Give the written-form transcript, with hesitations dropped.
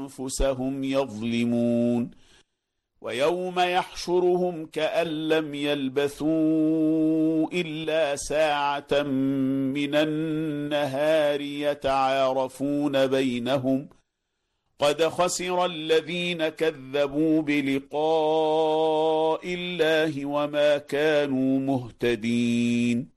أنفسهم يظلمون ويوم يحشرهم كأن لم يلبثوا إلا ساعة من النهار يتعارفون بينهم قد خسر الذين كذبوا بلقاء الله وما كانوا مهتدين